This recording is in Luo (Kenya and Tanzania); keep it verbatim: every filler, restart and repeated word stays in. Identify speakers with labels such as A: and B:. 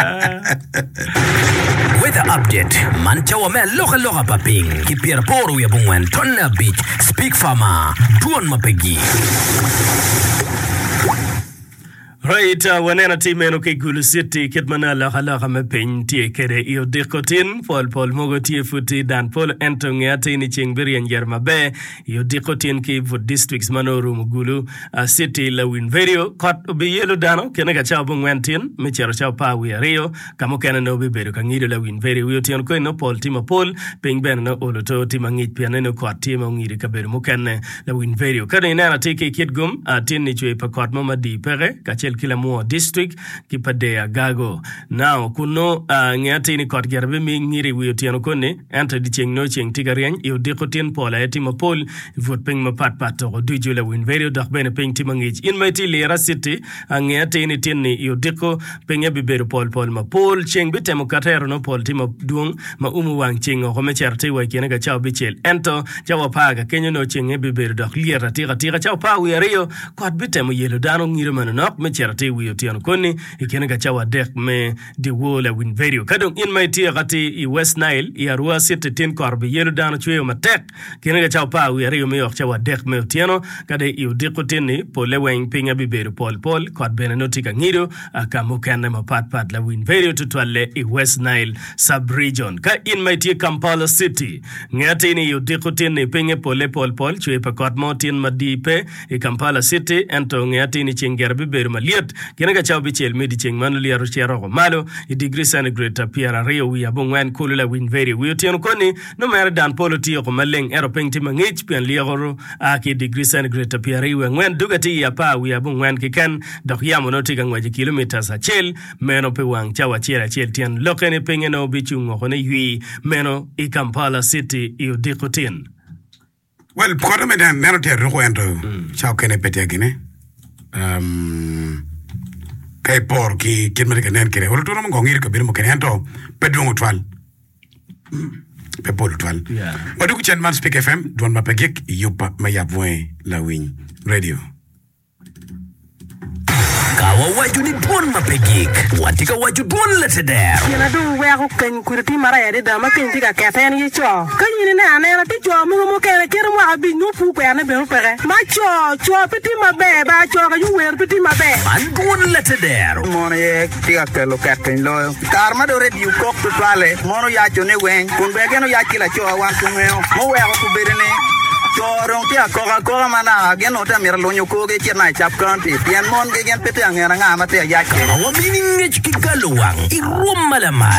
A: Weather update. Manchawa me loka loka paping. Kipier poru ya bungwen. Tonna beach. Speak farmer. Tuon mapegi.
B: Right, uh, wanena timeno ke Gulu City kitmana la hala kama pentie kere iyo dikotin Paul Paul mogo tie futi dan Paul entong ya tini chingbiri njerma be iyo dikotin ki for districts manoru mugulu uh, city la win video kot bi yelo dano kena ka chao bungwentin mi chero chao pa wi rio kamo kena no bi beru ka ngido la win video wi tion ko no Paul tima Paul ping ben no oloto tima ngit piana no kot tima ngiri ka beru mukene la win video kada ina tike kit gum uh, tin ni chwe pa kot mama di pere ka kila mo district kipadea gago now kuno uh, ngati ni kot gerbe mi ngiri wi tiano kone enter di cheng no cheng tigarian io dikotin pola etima pol vot ping ma pat pat to du jula win video dak bene ping timangich in mighty lera city ngati ni tin ni io diko ping e bibero pol pol ma pol cheng bitemo katero no pol tima duong ma umu wang cheng ko me cherte wa kene ga chao bichel ento jawa paga kenyo no cheng e bibero dak lera tira tira chao pa wi rio kot bitemo yelo dano ngiro manok me te wiyo tiano koni ikene ga chawa dek me di wola win video kadong in my tia gati i West Nile i arua city tin korbi yelo dano chweyo matek kene ga chawa pa wi rio me yok chawa dek me tiano kade i udiko tini pole weng pinga biberu pol pol kwad bene notika ngido aka mukene mapat pat la win video tutwale i West Nile sub-region ka in my tia Kampala City ngati ni udiko tini pinga pole pol pol chwe pa kwad mo tin madipe i Kampala City ento ngati ni chinger biberu maliet kena ga chao bichel medi cheng manu li aro chero malo i degree centigrade tapia rio wi abongwen kulula win very wi tiano koni no mer dan polo tio ko maleng ero pengti mangich pian li aro a ki degree centigrade tapia rio ngwen dugati ya pa wi abongwen kikan dok yamo no tiga ngwaji kilometers a chel meno pe wang chawa chera chel tian lokene pengeno bichungo kone wi meno i Kampala City i dikotin
C: well kodo me dan nero te ro ento chao kene pete gine um kay por ki ken mari ken kere wala to no ngir ko bir mo ken to pedro ngotwal pe pol twal
B: yeah
C: wadu ku chen man speak F M don ma pegek yupa ma yabwe la win radio
A: kawa waju ni don mapegik watika waju don leteder
D: yana do we ko kan kurti mara ya de dama kan diga ka tan yi cho kan yi na na ti cho mu mu ke ke mu abi nu pu ko ya na be ru pere ma cho cho piti ma be ba cho ga yu wer piti ma be
A: man don leteder
E: mono ye tiga ke lo ka tan lo kar ma do radio ko to twale mono ya cho ne wen kun be ke no ya kila cho wan ku me mo we ko berene Chorong tia koka koka mana gen ota mira lonyo koge chena chap kanti pian mon ge gen pete angera nga mate ya
A: awa mining ngech ki galuwang i rumalamal